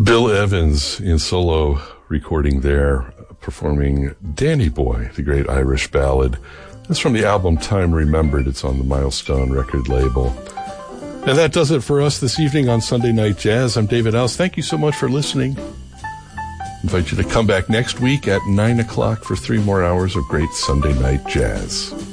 Bill Evans in solo recording there, performing Danny Boy, the great Irish ballad. That's from the album Time Remembered. It's on the Milestone record label. And that does it for us this evening on Sunday Night Jazz. I'm David House. Thank you so much for listening. I invite you to come back next week at 9 o'clock for 3 more hours of great Sunday Night Jazz.